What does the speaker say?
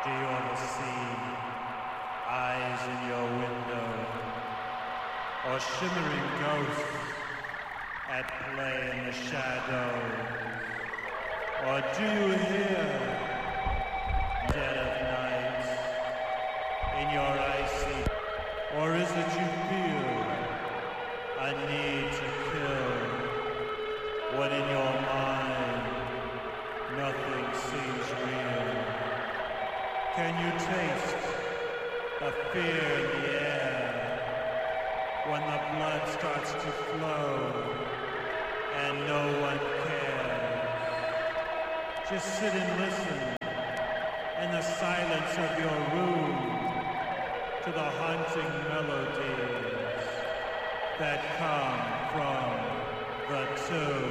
Do you ever see eyes in your window, or shimmering ghosts at play in the shadows? Or do you hear, dead of night, in your icy, or is it you feel a need to kill, when in your mind nothing seems real? Can you taste the fear in the air when the blood starts to flow and no one cares? Just sit and listen in the silence of your room to the haunting melodies that come from the tomb.